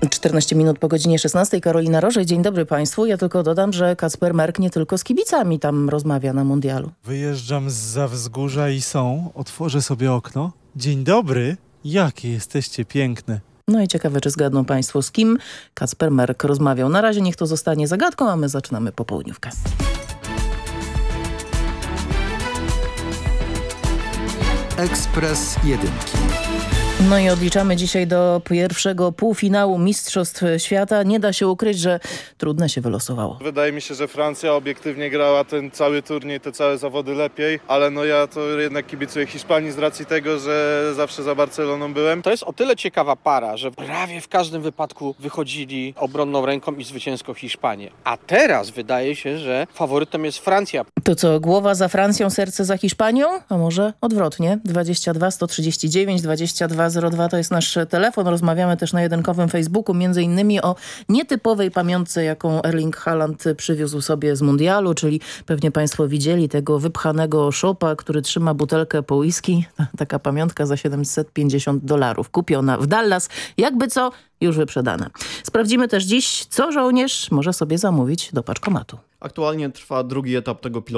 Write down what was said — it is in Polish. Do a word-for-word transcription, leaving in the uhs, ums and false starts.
czternaście minut po godzinie szesnastej. Karolina Rożej, dzień dobry Państwu. Ja tylko dodam, że Kacper Merk nie tylko z kibicami tam rozmawia na mundialu. Wyjeżdżam zza wzgórza i są. Otworzę sobie okno. Dzień dobry. Jakie jesteście piękne. No i ciekawe, czy zgadną Państwo, z kim Kacper Merk rozmawiał. Na razie niech to zostanie zagadką, a my zaczynamy popołudniówkę. Ekspres Jedynki. No i odliczamy dzisiaj do pierwszego półfinału Mistrzostw Świata. Nie da się ukryć, że trudne się wylosowało. Wydaje mi się, że Francja obiektywnie grała ten cały turniej, te całe zawody lepiej, ale no ja to jednak kibicuję Hiszpanii z racji tego, że zawsze za Barceloną byłem. To jest o tyle ciekawa para, że prawie w każdym wypadku wychodzili obronną ręką i zwycięsko Hiszpanię. A teraz wydaje się, że faworytem jest Francja. To co, głowa za Francją, serce za Hiszpanią? A może odwrotnie? dwadzieścia dwa sto trzydzieści dziewięć dwadzieścia dwa zero dwa to jest nasz telefon. Rozmawiamy też na jedynkowym Facebooku, między innymi o nietypowej pamiątce, jaką Erling Haaland przywiózł sobie z mundialu, czyli pewnie Państwo widzieli tego wypchanego szopa, który trzyma butelkę po whisky. Taka pamiątka za siedemset pięćdziesiąt dolarów. Kupiona w Dallas. Jakby co, już wyprzedana. Sprawdzimy też dziś, co żołnierz może sobie zamówić do paczkomatu. Aktualnie trwa drugi etap tego pilotażu.